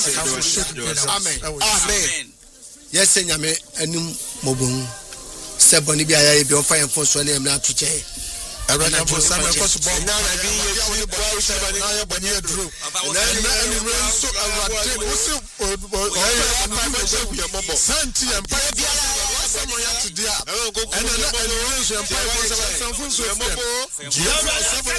Amen. Yes, Nyame enum mobon. Seboni bi ayaye bi ofa yemfo so na emna to che. Arana for some possible now I be you bani adru. Na so awate wo Santi empire someone to dia. And then so empire